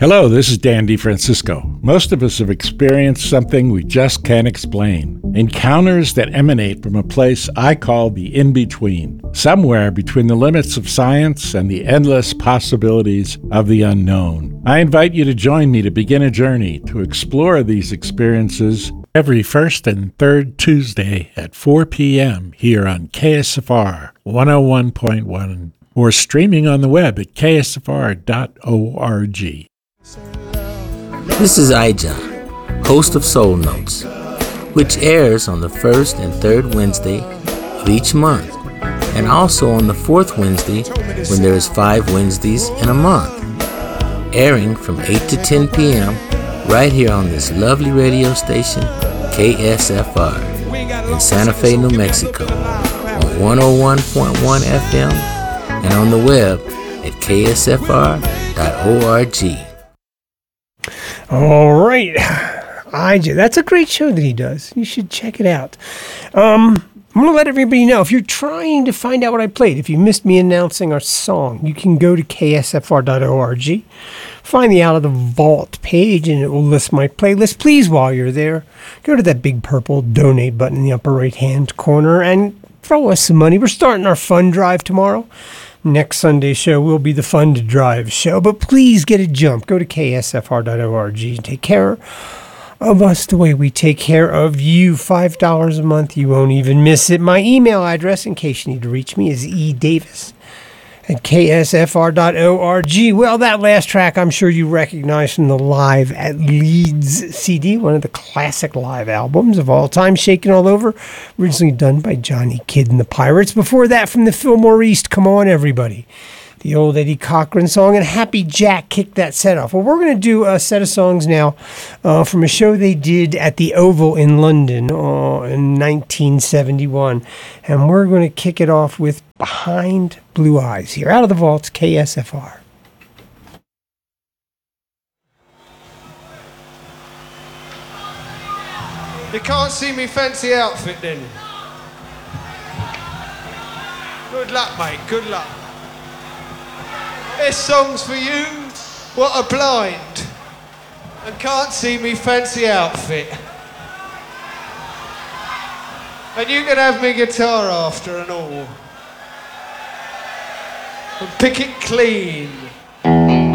Hello, this is Dan DeFrancisco. Most of us have experienced something we just can't explain. Encounters that emanate from a place I call the in-between, somewhere between the limits of science and the endless possibilities of the unknown. I invite you to join me to begin a journey to explore these experiences every first and third Tuesday at 4 p.m. here on KSFR 101.1 or streaming on the web at ksfr.org. This is iJohn, host of Soul Notes, which airs on the first and third Wednesday of each month, and also on the fourth Wednesday when there is 5 Wednesdays in a month, airing from 8 to 10 p.m. right here on this lovely radio station, KSFR, in Santa Fe, New Mexico, on 101.1 FM and on the web at ksfr.org. All right. That's a great show that he does. You should check it out. I'm going to let everybody know, if you're trying to find out what I played, if you missed me announcing our song, you can go to ksfr.org, find the Out of the Vault page, and it will list my playlist. Please, while you're there, go to that big purple donate button in the upper right-hand corner and throw us some money. We're starting our fund drive tomorrow. Next Sunday's show will be the Fund Drive show, but please get a jump. Go to ksfr.org and take care of us the way we take care of you. $5 a month, you won't even miss it. My email address, in case you need to reach me, is edavis@ksfr.org. Well, that last track I'm sure you recognize from the Live at Leeds CD, one of the classic live albums of all time, Shakin' All Over, originally done by Johnny Kidd and the Pirates. Before that, from the Fillmore East, Come On Everybody, the old Eddie Cochran song, and Happy Jack kicked that set off. Well, we're going to do a set of songs now from a show they did at the Oval in London in 1971, and we're going to kick it off with Behind Blue Eyes here. Out of the Vaults, KSFR. You can't see me fancy outfit then. Good luck, mate, good luck. This song's for you, what are blind and can't see me fancy outfit. And you can have me guitar after and all. And pick it clean.